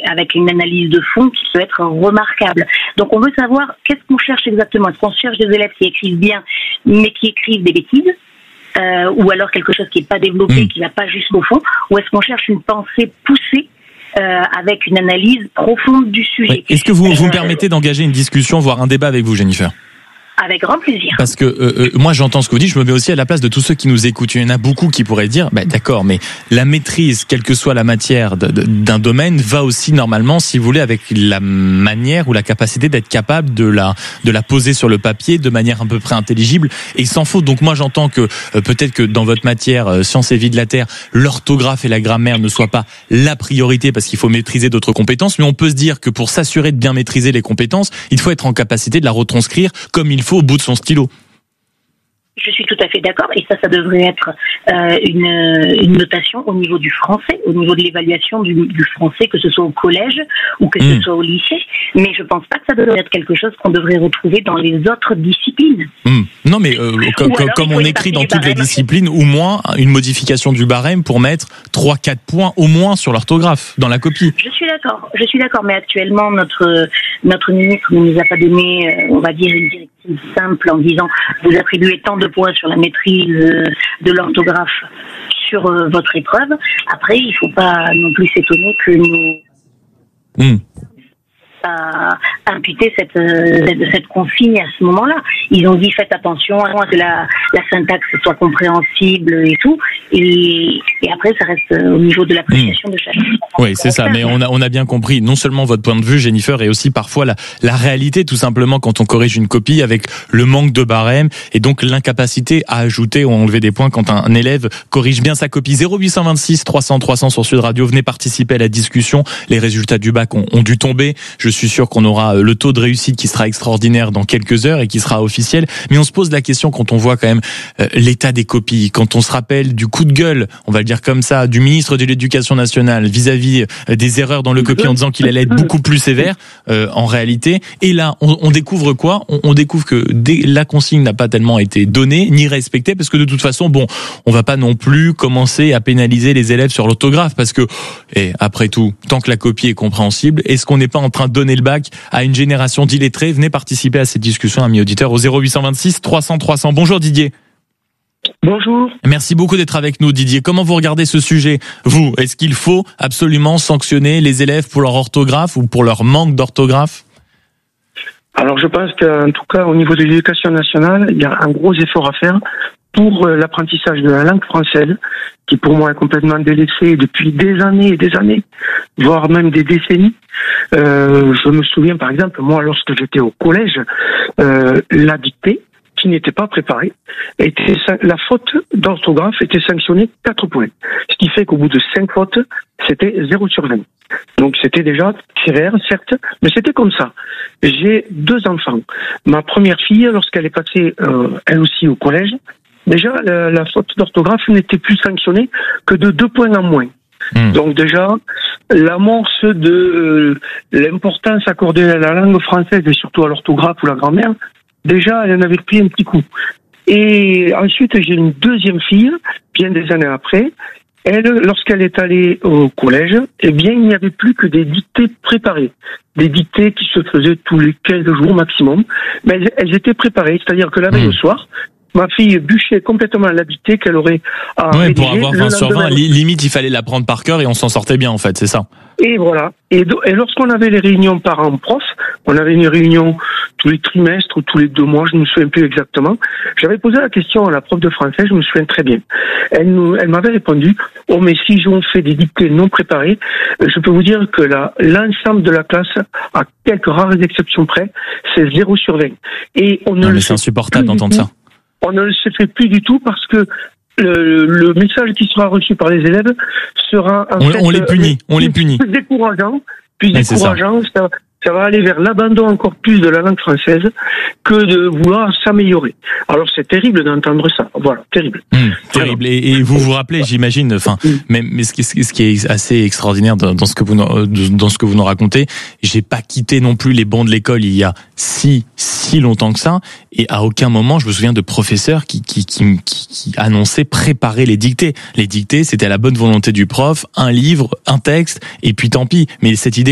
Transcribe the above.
avec une analyse de fond qui peut être remarquable. Donc on veut savoir qu'est-ce qu'on cherche exactement. Est-ce qu'on cherche des élèves qui écrivent bien, mais qui écrivent des bêtises, ou alors quelque chose qui n'est pas développé, qui va pas jusqu'au fond, ou est-ce qu'on cherche une pensée poussée avec une analyse profonde du sujet. Oui. Est-ce que vous me permettez d'engager une discussion, voire un débat avec vous, Jennifer ? Avec grand plaisir. Parce que moi j'entends ce que vous dites, je me mets aussi à la place de tous ceux qui nous écoutent. Il y en a beaucoup qui pourraient dire, d'accord, mais la maîtrise, quelle que soit la matière d'un domaine, va aussi normalement, si vous voulez, avec la manière ou la capacité d'être capable de la poser sur le papier de manière à peu près intelligible et sans faute. Donc moi j'entends que peut-être que dans votre matière sciences et vie de la terre, l'orthographe et la grammaire ne soient pas la priorité parce qu'il faut maîtriser d'autres compétences, mais on peut se dire que pour s'assurer de bien maîtriser les compétences, il faut être en capacité de la retranscrire comme il faut au bout de son stylo. Je suis tout à fait d'accord, et ça devrait être une notation au niveau du français, au niveau de l'évaluation du français, que ce soit au collège ou que ce soit au lycée. Mais je pense pas que ça devrait être quelque chose qu'on devrait retrouver dans les autres disciplines. Non, mais comme on écrit dans toutes les disciplines, au moins une modification du barème pour mettre 3-4 points au moins sur l'orthographe dans la copie. Je suis d'accord, mais actuellement notre ministre ne nous a pas donné, on va dire, une directive simple en disant vous attribuez tant de points sur la maîtrise de l'orthographe sur votre épreuve. Après, il ne faut pas non plus s'étonner que nous imputer cette consigne à ce moment-là. Ils ont dit faites attention à que la syntaxe soit compréhensible et tout, et après ça reste au niveau de l'appréciation de chacun. Oui, c'est ça, mais on a bien compris non seulement votre point de vue, Jennifer, et aussi parfois la réalité, tout simplement, quand on corrige une copie avec le manque de barème et donc l'incapacité à ajouter ou à enlever des points quand un élève corrige bien sa copie. 0826 300 300 sur Sud Radio, venez participer à la discussion. Les résultats du bac ont dû tomber. Je suis sûr qu'on aura le taux de réussite qui sera extraordinaire dans quelques heures et qui sera officiel. Mais on se pose la question quand on voit quand même l'état des copies, quand on se rappelle du coup de gueule, on va le dire comme ça, du ministre de l'Éducation nationale vis-à-vis des erreurs dans le copier en disant qu'il allait être beaucoup plus sévère en réalité. Et là, on découvre quoi ? On découvre que la consigne n'a pas tellement été donnée ni respectée parce que de toute façon, on va pas non plus commencer à pénaliser les élèves sur l'orthographe parce que, après tout, tant que la copie est compréhensible, est-ce qu'on n'est pas en train de donner le bac à une génération d'illettrés ? Venez participer à cette discussion, amis auditeurs, au 0826 300 300. Bonjour Didier. Bonjour. Merci beaucoup d'être avec nous, Didier. Comment vous regardez ce sujet, vous ? Est-ce qu'il faut absolument sanctionner les élèves pour leur orthographe ou pour leur manque d'orthographe ? Alors je pense qu'en tout cas au niveau de l'éducation nationale, il y a un gros effort à faire pour l'apprentissage de la langue française, qui pour moi est complètement délaissée depuis des années et des années, voire même des décennies. Je me souviens par exemple, moi lorsque j'étais au collège, la dictée, qui n'était pas préparée, la faute d'orthographe était sanctionnée 4 points. Ce qui fait qu'au bout de 5 fautes, c'était 0 sur 20. Donc c'était déjà sévère, certes, mais c'était comme ça. J'ai 2 enfants. Ma première fille, lorsqu'elle est passée, elle aussi au collège, déjà la faute d'orthographe n'était plus sanctionnée que de 2 points en moins. Donc déjà, l'amorce de l'importance accordée à la langue française et surtout à l'orthographe ou la grammaire, déjà, elle en avait pris un petit coup. Et ensuite, j'ai une deuxième fille, bien des années après. Elle, lorsqu'elle est allée au collège, il n'y avait plus que des dictées préparées. Des dictées qui se faisaient tous les 15 jours maximum. Mais elles étaient préparées, c'est-à-dire que la veille au soir, ma fille bûchait complètement la dictée qu'elle aurait à rédiger. Pour avoir 20 sur 20, limite, il fallait la prendre par cœur et on s'en sortait bien, en fait, c'est ça. Et voilà. Et lorsqu'on avait les réunions parents-prof, on avait une réunion tous les trimestres ou tous les 2 mois, je ne me souviens plus exactement. J'avais posé la question à la prof de français, je me souviens très bien. Elle m'avait répondu, mais si on fait des dictées non préparées, je peux vous dire que l'ensemble de la classe, à quelques rares exceptions près, c'est 0 sur 20. Et c'est insupportable d'entendre ça. On ne le fait plus du tout parce que le message qui sera reçu par les élèves sera on les punit. Plus décourageant. Ça va aller vers l'abandon encore plus de la langue française que de vouloir s'améliorer. Alors c'est terrible d'entendre ça. Voilà, terrible. Terrible. Et vous vous rappelez, j'imagine, mais ce qui est assez extraordinaire dans ce que vous nous racontez, j'ai pas quitté non plus les bancs de l'école il y a si longtemps que ça, et à aucun moment je me souviens de professeurs qui annonçaient préparer les dictées. Les dictées, c'était à la bonne volonté du prof, un livre, un texte, et puis tant pis. Mais cette idée